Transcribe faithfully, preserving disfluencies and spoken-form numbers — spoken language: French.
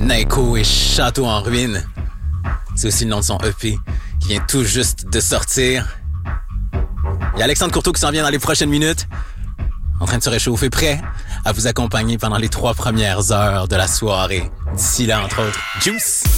Naiko et Château en ruine. C'est aussi le nom de son E P qui vient tout juste de sortir. Il y a Alexandre Courteau qui s'en vient dans les prochaines minutes, en train de se réchauffer, prêt à vous accompagner pendant les trois premières heures de la soirée. D'ici là, entre autres, Juice!